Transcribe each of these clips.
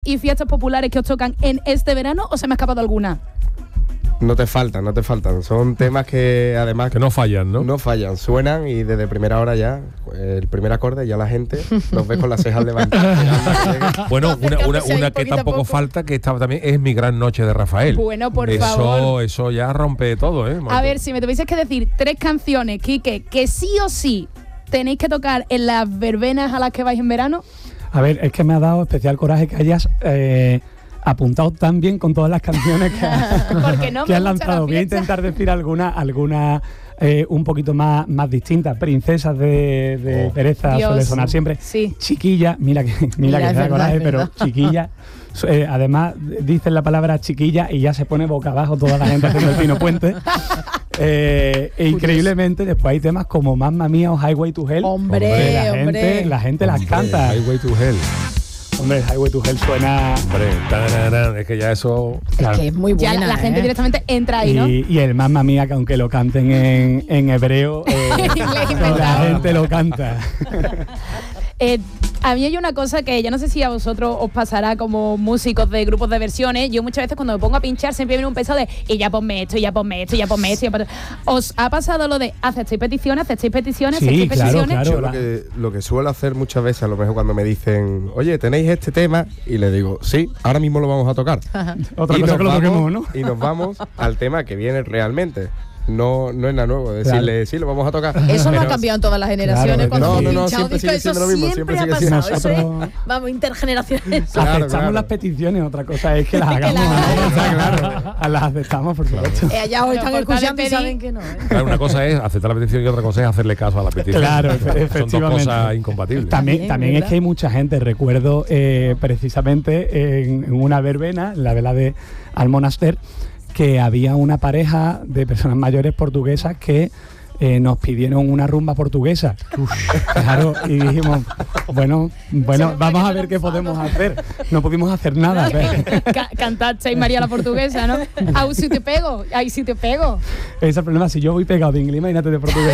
y fiestas populares que os tocan en este verano, o se me ha escapado alguna? No te faltan. Son temas que además... Que no fallan, ¿no? No fallan, suenan y desde primera hora ya, el primer acorde, ya la gente los ve con las cejas levantadas. Bueno, una que tampoco falta, que estaba también, es Mi Gran Noche de Rafael. Bueno, por favor. Eso ya rompe todo, ¿eh? A ver, si me tuvieses que decir 3 canciones, Quique, que sí o sí tenéis que tocar en las verbenas a las que vais en verano. A ver, es que me ha dado especial coraje que hayas apuntado tan bien con todas las canciones que has lanzado. Voy a intentar decir alguna un poquito más distintas. Princesas de Pereza suele sonar siempre. Sí. Chiquilla, mira que da coraje, pero chiquilla. Además, dicen la palabra chiquilla y ya se pone boca abajo toda la gente haciendo el Pino Puente. Increíblemente, después hay temas como Mamma Mía o Highway to Hell. La gente las canta. Highway to Hell. Hombre, Highway to Hell suena... Hombre, tararán, es que ya eso... Claro. Es que es muy buena, ya la gente directamente entra ahí, ¿no? Y el Mamma Mía, que aunque lo canten en hebreo, la gente lo canta. A mí hay una cosa que yo no sé si a vosotros os pasará como músicos de grupos de versiones. Yo muchas veces cuando me pongo a pinchar siempre viene un peso de y ya ponme esto, y ya ponme esto, y ya ponme esto, y ya ponme esto. ¿Os ha pasado lo de aceptéis peticiones? Sí, claro. Yo lo que suelo hacer muchas veces, a lo mejor cuando me dicen, oye, ¿tenéis este tema? Y le digo, sí, ahora mismo lo vamos a tocar. Otra cosa que lo toquemos, ¿no? Y nos vamos al tema que viene realmente. No es nada nuevo, decirle, sí, lo vamos a tocar. Eso no ha cambiado en todas las generaciones. Claro, cuando siempre sigue siendo lo mismo. Siempre ha pasado. Eso es, vamos, intergeneraciones. Aceptamos las peticiones, otra cosa es que las hagamos. Claro, las aceptamos, por supuesto. Allá os están escuchando y saben que no. Claro, una cosa es aceptar la petición y otra cosa es hacerle caso a la petición. Claro, efectivamente. Son dos cosas incompatibles. También es que hay mucha gente, recuerdo precisamente en una verbena, la vela de Almonaster, que había una pareja de personas mayores portuguesas que nos pidieron una rumba portuguesa. Claro, y dijimos, bueno, vamos a ver qué podemos hacer. No pudimos hacer nada. Cantasteis María la portuguesa, ¿no? Ahí sí te pego. Ese es el problema, si yo voy pegado de inglés, imagínate de portugués.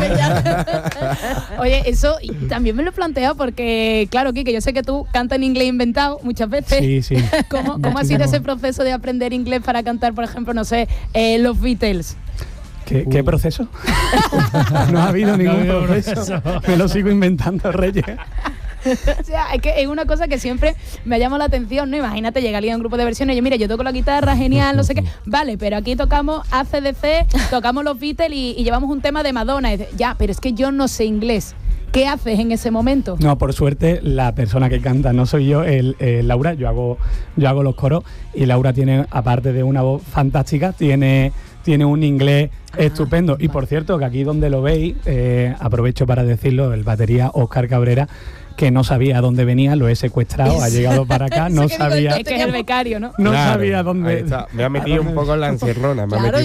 Oye, eso también me lo he planteado porque, claro, Quique, yo sé que tú cantas en inglés inventado muchas veces. Sí. ¿Cómo ha sido ese proceso de aprender inglés para cantar, por ejemplo, no sé, los Beatles? ¿Qué proceso? No ha habido ningún proceso. Me lo sigo inventando, Reyes. O sea, es que es una cosa que siempre me ha llamado la atención, ¿no? Imagínate llegar a un grupo de versiones y yo, mira, yo toco la guitarra, genial, no sé qué. Vale, pero aquí tocamos AC/DC, tocamos los Beatles y llevamos un tema de Madonna. Y dice, ya, pero es que yo no sé inglés. ¿Qué haces en ese momento? No, por suerte, la persona que canta no soy yo, Laura. Yo hago los coros y Laura tiene, aparte de una voz fantástica, tiene un inglés estupendo. Y por cierto, que aquí donde lo veis, aprovecho para decirlo, el batería Óscar Cabrera, que no sabía dónde venía, lo he secuestrado, ha llegado para acá, no sabía... Es que es el becario, ¿no? No sabía dónde... Ahí está. Me ha metido un poco en la encerrona,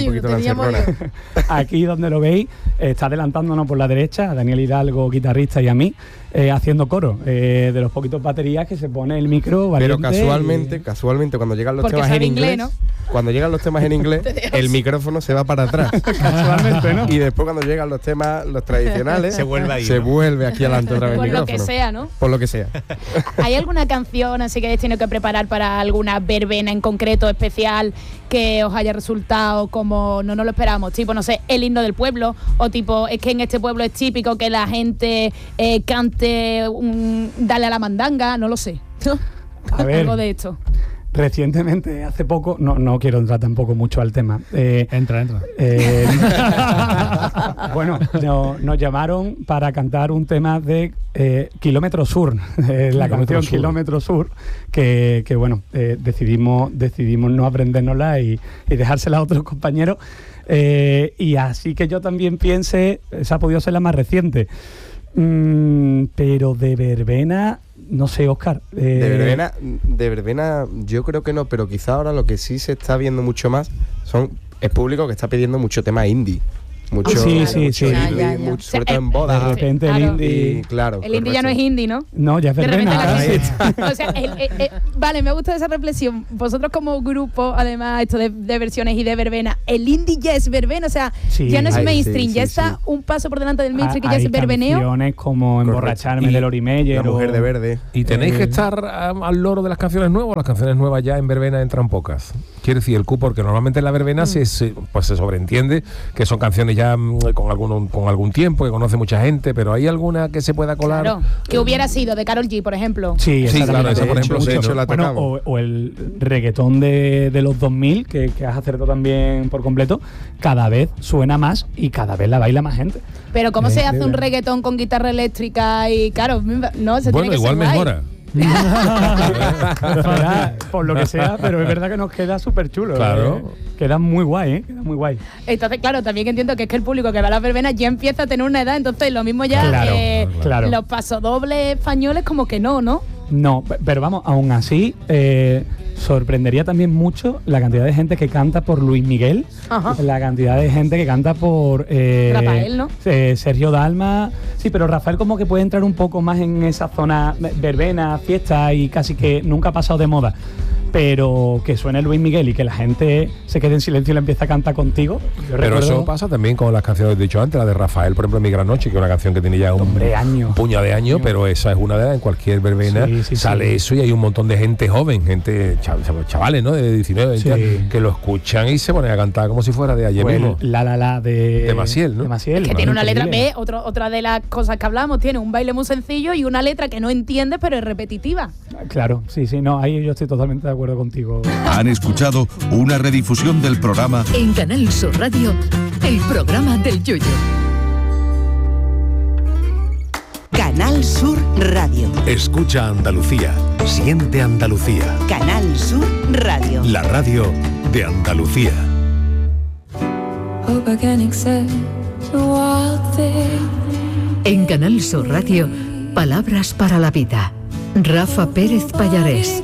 Aquí donde lo veis, está adelantándonos por la derecha, a Daniel Hidalgo, guitarrista, y a mí, haciendo coro, de los poquitos baterías que se pone el micro valiente. Pero casualmente, cuando llegan los temas en inglés, ¿no? Cuando llegan los temas en inglés, el micrófono se va para atrás. Casualmente, ¿no? Y después cuando llegan los temas, los tradicionales, se vuelve aquí adelante otra vez el micrófono. Por lo que sea, ¿no? Por lo que sea. ¿Hay alguna canción así que hayáis tenido que preparar para alguna verbena en concreto, especial, que os haya resultado como no lo esperábamos? Tipo, no sé, el himno del pueblo, o tipo, es que en este pueblo es típico que la gente cante dale a la mandanga, no lo sé. A ver, algo de esto. Recientemente, hace poco, no quiero entrar tampoco mucho al tema. Entra. Bueno, nos llamaron para cantar un tema de Kilómetro Sur, la canción Kilómetro Sur, que bueno, decidimos no aprendérnosla y dejársela a otros compañeros. Y así que yo también piense, esa ha podido ser la más reciente. Pero de verbena, no sé, Óscar. De verbena yo creo que no, pero quizá ahora lo que sí se está viendo mucho más es público que está pidiendo mucho tema indie. Mucho, Sí, mucho sí, sí. indie, Ya. mucho, sobre todo en bodas. De repente el Claro. indie... Y, claro, El indie ya no es correcto. indie, ¿no? No, ya es De repente verbena. la casi. o sea, vale, me gusta esa reflexión. Vosotros como grupo, además, esto de versiones y de verbena, el indie ya es verbena, o sea, Sí. ya no es Ay, mainstream, sí, ya sí, está sí. un paso por delante del mainstream, que ya Hay es verbeneo. canciones como Emborracharme Y de Lori Meyer. La mujer o- de verde. ¿Y tenéis que estar al loro de las canciones nuevas? Las canciones nuevas ya en verbena entran pocas. Quiere decir, el cupo, porque normalmente en la verbena se sobreentiende que son canciones ya con algún tiempo, que conoce mucha gente, pero ¿hay alguna que se pueda colar? Claro, que hubiera sido de Karol G, por ejemplo. Sí, Sí, esa claro, también. esa, por ejemplo, de sí, hecho, ¿no? la Bueno, tocamos. o el reggaetón de los 2000, que has acertado también por completo, cada vez suena más y cada vez la baila más gente. Pero ¿cómo se hace un Increíble. reggaetón con guitarra eléctrica? Y claro, no, se Bueno, tiene que igual ser guay. mejora. Por lo que sea, pero es verdad que nos queda súper chulo. Claro. Queda muy guay, ¿eh? Queda muy guay. Entonces, claro, también entiendo que es que el público que va a las verbenas ya empieza a tener una edad, entonces lo mismo ya Claro, claro. los pasodobles españoles como que no, ¿no? No, pero vamos, aún así, sorprendería también mucho la cantidad de gente que canta por Luis Miguel, Ajá. la cantidad de gente que canta por Rafael, ¿no? Sergio Dalma. Sí, pero Rafael como que puede entrar un poco más en esa zona verbena, fiesta y casi que nunca ha pasado de moda. Pero que suene Luis Miguel y que la gente se quede en silencio y le empiece a cantar contigo. Yo Pero recuerdo- eso pasa también con las canciones que he dicho antes, la de Rafael, por ejemplo, Mi Gran Noche, que es una canción que tiene ya un Hombre, años. puñado de años, pero esa es una de las, en cualquier verbena Sí, sí, sale sí. eso y hay un montón de gente joven, chavales, ¿no? De 19, 20 Sí. años, que lo escuchan y se ponen a cantar como si fuera de ayer Pues mismo. la de Maciel, ¿no? De Maciel, Que ¿no? tiene una letra, Increíble. otra de las cosas que hablamos, tiene un baile muy sencillo y una letra que no entiendes, pero es repetitiva. Claro, sí, no, ahí yo estoy totalmente de acuerdo contigo. Han escuchado una redifusión del programa En Canal Sur Radio, el programa del Yoyo. Canal Sur Radio. Escucha Andalucía, siente Andalucía, Canal Sur Radio. la radio de Andalucía. En Canal Sur Radio, palabras para la vida. Rafa Pérez Pallarés.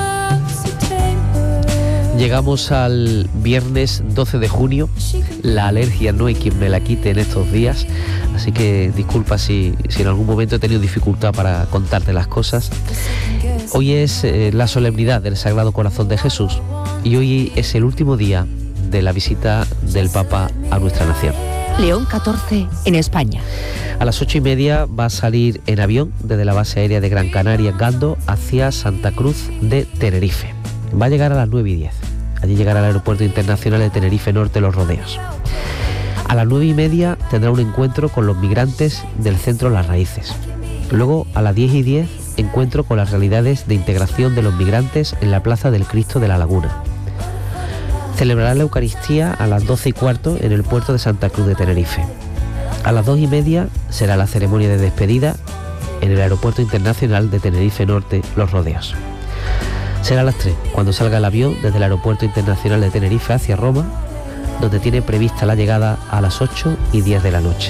Llegamos al viernes 12 de junio. La alergia no hay quien me la quite en estos días, así que disculpa si en algún momento he tenido dificultad para contarte las cosas. Hoy es la solemnidad del Sagrado Corazón de Jesús y hoy es el último día de la visita del Papa a nuestra nación. León XIV en España. A las 8:30 va a salir en avión desde la base aérea de Gran Canaria en Gando hacia Santa Cruz de Tenerife. Va a llegar a las 9:10. Allí llegará al Aeropuerto Internacional de Tenerife Norte Los Rodeos. A las 9:30 tendrá un encuentro con los migrantes del centro Las Raíces. Luego, a las 10:10, encuentro con las realidades de integración de los migrantes en la Plaza del Cristo de la Laguna. Celebrará la Eucaristía a las 12:15 en el puerto de Santa Cruz de Tenerife. A las 2:30 será la ceremonia de despedida en el Aeropuerto Internacional de Tenerife Norte Los Rodeos. Será a las 3 cuando salga el avión desde el Aeropuerto Internacional de Tenerife hacia Roma, donde tiene prevista la llegada a las 8:10 de la noche.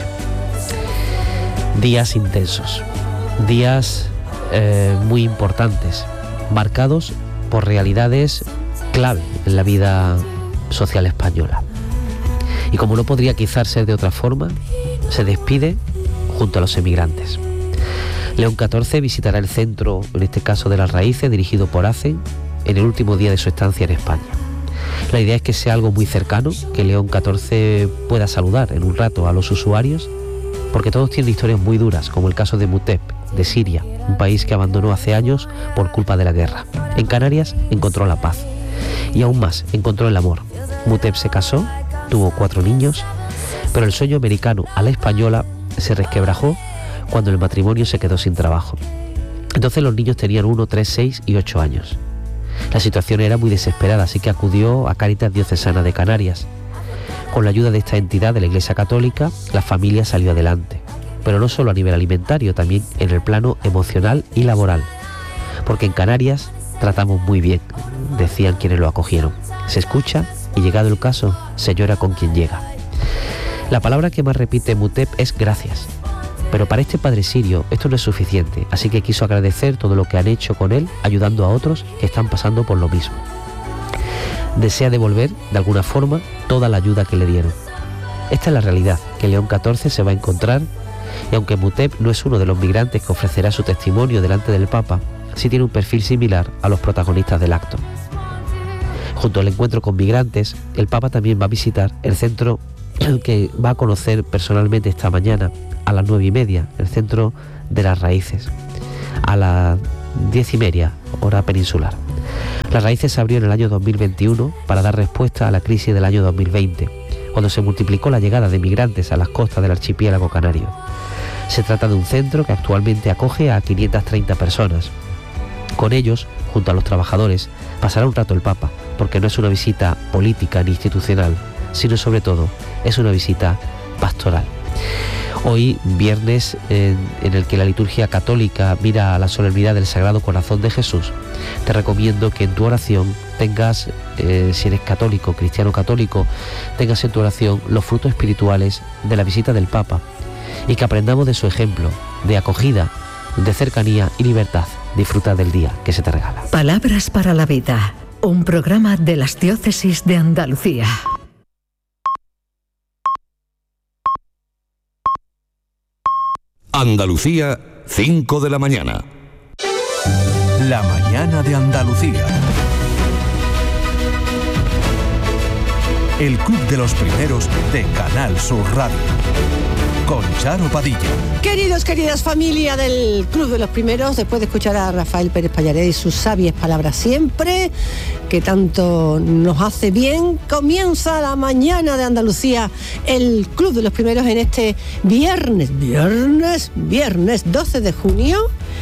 Días intensos, días muy importantes, marcados por realidades clave en la vida social española. Y como no podría quizás ser de otra forma, se despide junto a los emigrantes. León XIV visitará el centro, en este caso de Las Raíces, dirigido por ACEN, en el último día de su estancia en España. La idea es que sea algo muy cercano, que León XIV pueda saludar en un rato a los usuarios, porque todos tienen historias muy duras, como el caso de Mutep, de Siria, un país que abandonó hace años por culpa de la guerra. En Canarias encontró la paz. Y aún más, encontró el amor. Mutep se casó, tuvo 4 niños, pero el sueño americano a la española se resquebrajó cuando el matrimonio se quedó sin trabajo. Entonces los niños tenían 1, 3, 6 y 8 años. La situación era muy desesperada, así que acudió a Cáritas Diocesana de Canarias. Con la ayuda de esta entidad de la Iglesia Católica, la familia salió adelante, pero no solo a nivel alimentario, también en el plano emocional y laboral, porque en Canarias tratamos muy bien, decían quienes lo acogieron. Se escucha y, llegado el caso, se llora con quien llega. La palabra que más repite Mutep es gracias. Pero para este padre sirio esto no es suficiente, así que quiso agradecer todo lo que han hecho con él, ayudando a otros que están pasando por lo mismo. Desea devolver, de alguna forma, toda la ayuda que le dieron. Esta es la realidad que León XIV se va a encontrar, y aunque Mutep no es uno de los migrantes que ofrecerá su testimonio delante del Papa, sí tiene un perfil similar a los protagonistas del acto. Junto al encuentro con migrantes, el Papa también va a visitar el centro que va a conocer personalmente esta mañana a las 9:30, el Centro de las Raíces, a las 10:30, hora peninsular. Las Raíces se abrió en el año 2021 para dar respuesta a la crisis del año 2020, cuando se multiplicó la llegada de migrantes a las costas del archipiélago canario. Se trata de un centro que actualmente acoge a 530 personas. Con ellos, junto a los trabajadores, pasará un rato el Papa, porque no es una visita política ni institucional, sino sobre todo es una visita pastoral. Hoy, viernes, en el que la liturgia católica mira a la solemnidad del Sagrado Corazón de Jesús, te recomiendo que en tu oración tengas, si eres católico, cristiano católico, tengas en tu oración los frutos espirituales de la visita del Papa, y que aprendamos de su ejemplo, de acogida, de cercanía y libertad. Disfruta del día que se te regala. Palabras para la vida, un programa de las Diócesis de Andalucía. Andalucía, 5 de la mañana. La mañana de Andalucía. El Club de los Primeros de Canal Sur Radio. Con Charo Padilla. Queridos, queridas familia del Club de los Primeros, después de escuchar a Rafael Pérez Pallarés y sus sabias palabras siempre, que tanto nos hace bien, comienza la mañana de Andalucía, el Club de los Primeros en este viernes 12 de junio,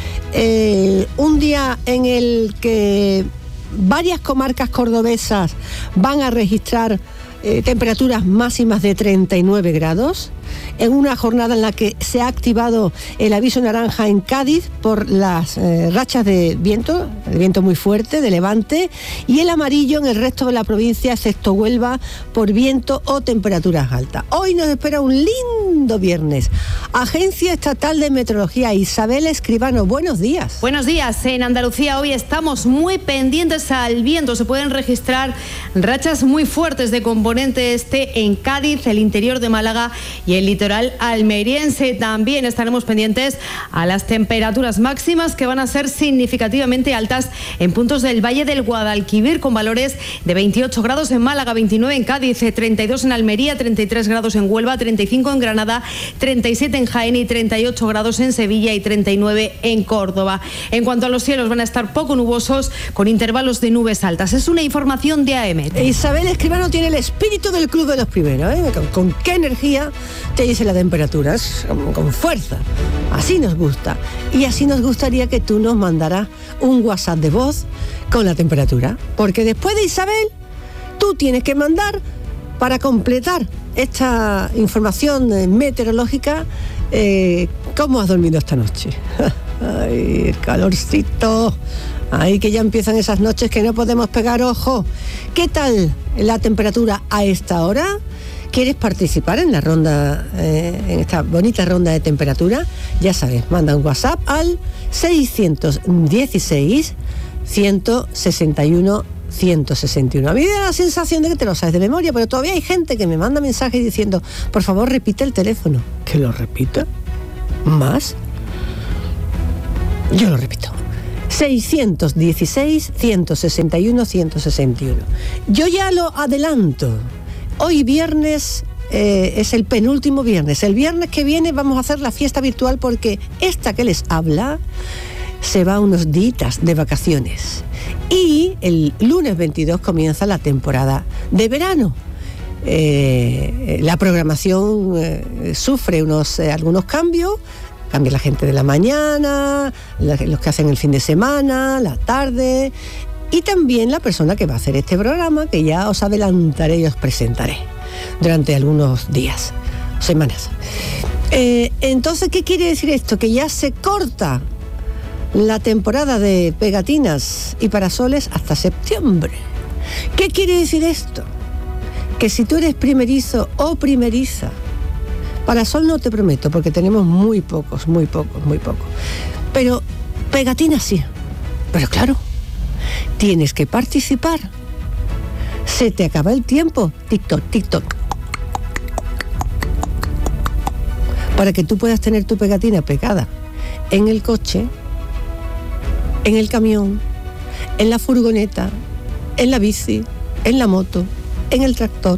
un día en el que varias comarcas cordobesas van a registrar temperaturas máximas de 39 grados, en una jornada en la que se ha activado el aviso naranja en Cádiz por las rachas de viento, el viento muy fuerte, de levante, y el amarillo en el resto de la provincia, excepto Huelva, por viento o temperaturas altas. Hoy nos espera un lindo viernes. Agencia Estatal de Meteorología, Isabel Escribano, buenos días. Buenos días. En Andalucía hoy estamos muy pendientes al viento. Se pueden registrar rachas muy fuertes de componente este en Cádiz, el interior de Málaga y el litoral almeriense. También estaremos pendientes a las temperaturas máximas, que van a ser significativamente altas en puntos del Valle del Guadalquivir, con valores de 28 grados en Málaga, 29 en Cádiz, 32 en Almería, 33 grados en Huelva, 35 en Granada, 37 en Jaén y 38 grados en Sevilla y 39 en Córdoba. En cuanto a los cielos, van a estar poco nubosos con intervalos de nubes altas. Es una información de AEMET. Isabel Escribano tiene el espíritu del Club de los Primeros, ¿eh? Con qué energía te dice la temperatura, con fuerza. Así nos gusta. Y así nos gustaría que tú nos mandaras un WhatsApp de voz con la temperatura. Porque después de Isabel, tú tienes que mandar, para completar esta información meteorológica, cómo has dormido esta noche. Ay, el calorcito. Ay, que ya empiezan esas noches que no podemos pegar ojo. ¿Qué tal la temperatura a esta hora? ¿Quieres participar en la ronda, en esta bonita ronda de temperatura? Ya sabes, manda un WhatsApp al 616 161 161. A mí me da la sensación de que te lo sabes de memoria, pero todavía hay gente que me manda mensajes diciendo, por favor, repite el teléfono. ¿Que lo repita? ¿Más? Yo lo repito. 616 161 161. Yo ya lo adelanto. Hoy viernes es el penúltimo viernes. El viernes que viene vamos a hacer la fiesta virtual, porque esta que les habla se va unos días de vacaciones. Y el lunes 22 comienza la temporada de verano. La programación sufre algunos cambios. Cambia la gente de la mañana, los que hacen el fin de semana, la tarde, y también la persona que va a hacer este programa, que ya os adelantaré y os presentaré durante algunos días, semanas. Entonces, ¿qué quiere decir esto? Que ya se corta la temporada de pegatinas y parasoles hasta septiembre. ¿Qué quiere decir esto? Que si tú eres primerizo o primeriza, parasol no te prometo, porque tenemos muy pocos. Pero pegatinas sí. Pero claro, tienes que participar. Se te acaba el tiempo. TikTok, TikTok. para que tú puedas tener tu pegatina pegada en el coche, en el camión, en la furgoneta, en la bici, en la moto, en el tractor,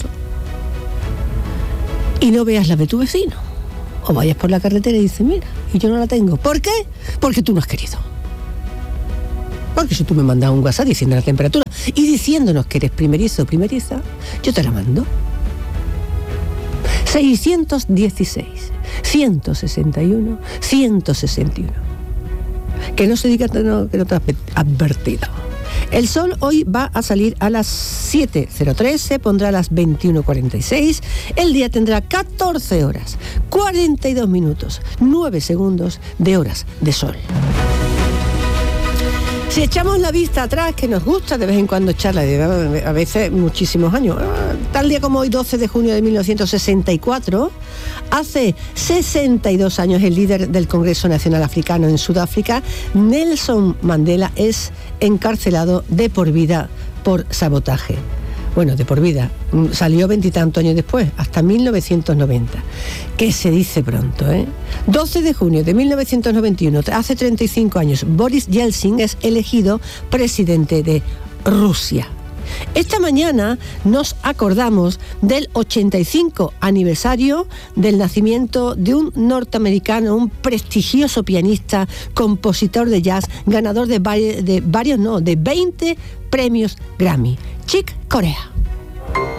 y no veas la de tu vecino. O vayas por la carretera y dices, mira, y yo no la tengo. ¿Por qué? Porque tú no has querido. Porque si tú me mandas un WhatsApp diciendo la temperatura y diciéndonos que eres primerizo o primeriza, yo te la mando. 616 161 161. Que no se diga que no te has advertido. El sol hoy va a salir a las 7:03, se pondrá a las 21:46. El día tendrá 14 horas, 42 minutos, 9 segundos de horas de sol. Si echamos la vista atrás, que nos gusta de vez en cuando echarla, a veces muchísimos años, tal día como hoy, 12 de junio de 1964, hace 62 años el líder del Congreso Nacional Africano en Sudáfrica, Nelson Mandela, es encarcelado de por vida por sabotaje. Bueno, de por vida, salió 20 y tantos años después, hasta 1990, que se dice pronto, 12 de junio de 1991, hace 35 años, Boris Yeltsin es elegido presidente de Rusia. Esta mañana nos acordamos del 85 aniversario del nacimiento de un norteamericano, un prestigioso pianista, compositor de jazz, ganador de 20 premios Grammy, Chick Corea.